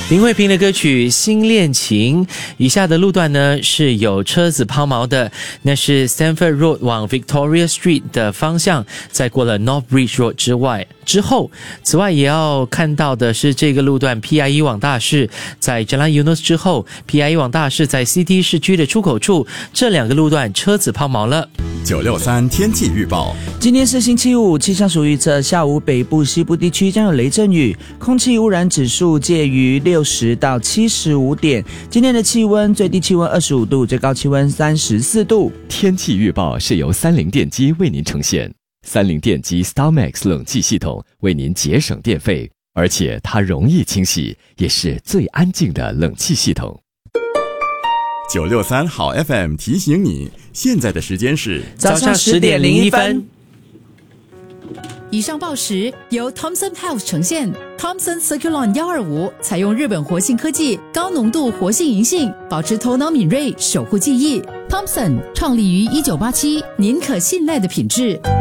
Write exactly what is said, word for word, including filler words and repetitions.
林慧萍的歌曲《新恋情》，以下的路段呢是有车子抛锚的，那是 Stamford Road 往 Victoria Street 的方向，在过了 North Bridge Road 之外之后，此外也要看到的是这个路段 P I E 往大市，在 Jalan Eunos 之后 P I E 往大市在 C T 市区的出口处，这两个路段车子抛锚了。 九六三天气预报， 今天是星期五，气象署预测下午北部、西部地区将有雷阵雨，空气污染指数介于六十到七十五点。今天的气温最低气温二十五度，最高气温三十四度。 天气预报是由三菱电机为您呈现，三菱电机 StarMax 冷气系统为您节省电费，而且它容易清洗，也是最安静的冷气系统。 九六三好 F M 提醒你，现在的时间是早上十点零一分。 以上报时由 Thomson Health 呈现。Thomson Circulon 一二五采用日本活性科技，高浓度活性银杏，保持头脑敏锐，守护记忆。Thomson 创立于一九八七，您可信赖的品质。